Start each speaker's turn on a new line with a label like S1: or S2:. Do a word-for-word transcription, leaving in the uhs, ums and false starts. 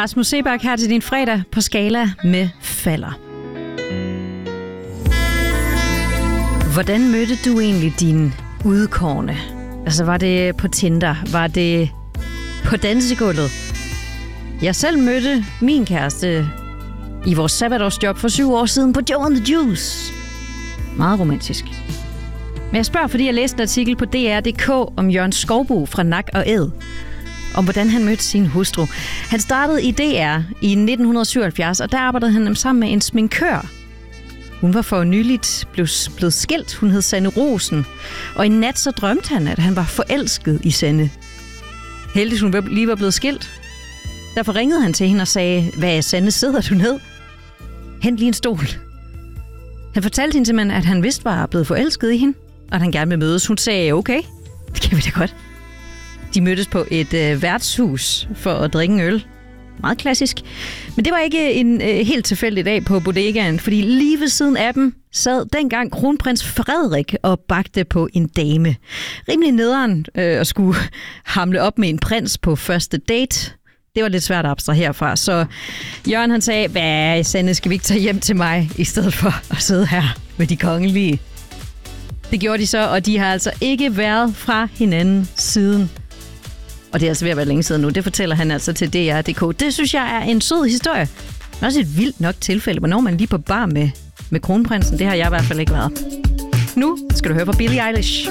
S1: Rasmus Seebach her til din fredag på Skala med Falder. Hvordan mødte du egentlig din udkårne? Altså, var det på Tinder? Var det på dansegulvet? Jeg selv mødte min kæreste i vores sabbatårsjob for syv år siden på Joe and the Juice. Meget romantisk. Men jeg spørger, fordi jeg læste en artikel på D R punktum D K om Jørgen Skovbo fra Nak og Æd. Om hvordan han mødte sin hustru. Han startede i D R i nitten syvoghalvfjerds, og der arbejdede han sammen med en sminkør. Hun var for nyligt blevet, blevet skilt. Hun hed Sanne Rosen. Og en nat så drømte han, at han var forelsket i Sanne. Heldigvis hun lige var blevet skilt. Derfor ringede han til hende og sagde, hvad Sanne, sidder du ned? Hent lige en stol. Han fortalte hende simpelthen, at han vidst var blevet forelsket i hende, og at han gerne ville mødes. Hun sagde, okay, det kan vi da godt. De mødtes på et øh, værtshus for at drikke en øl. Meget klassisk. Men det var ikke en øh, helt tilfældig dag på bodegaen, fordi lige ved siden af dem sad dengang kronprins Frederik og bagte på en dame. Rimelig nederen øh, at skulle hamle op med en prins på første date. Det var lidt svært at abstrahere fra. Så Jørgen han sagde, hvad Sanne, skal vi ikke tage hjem til mig, i stedet for at sidde her med de kongelige? Det gjorde de så, og de har altså ikke været fra hinanden siden. Og det er altså ved at være længe siden nu. Det fortæller han altså til D R punktum D K. Det synes jeg er en sød historie. Men også et vildt nok tilfælde. Hvornår man lige på bar med, med kronprinsen, det har jeg i hvert fald ikke været. Nu skal du høre fra Billie Eilish.